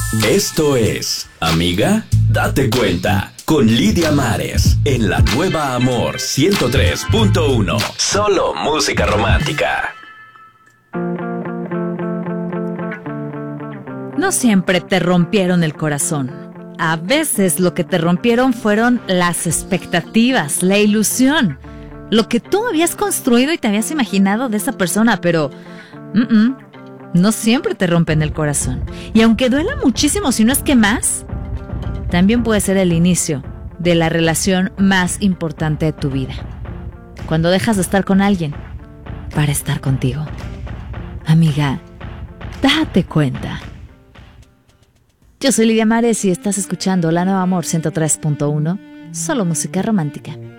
Esto es, amiga, date cuenta, con Lidia Mares, en la Nueva Amor 103.1. Solo música romántica. No siempre te rompieron el corazón. A veces lo que te rompieron fueron las expectativas, la ilusión, lo que tú habías construido y te habías imaginado de esa persona, pero no siempre te rompen el corazón. Y aunque duela muchísimo, si no es que más, también puede ser el inicio de la relación más importante de tu vida. Cuando dejas de estar con alguien para estar contigo. Amiga, date cuenta. Yo soy Lidia Mares y estás escuchando La Nueva Amor 103.1, solo música romántica.